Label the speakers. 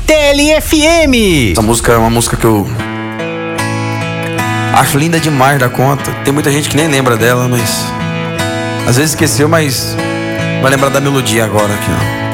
Speaker 1: Martelli FM.
Speaker 2: Essa música é uma música que eu acho linda demais da conta. Tem muita gente que nem lembra dela, mas às vezes esqueceu, mas vai lembrar da melodia agora aqui, ó.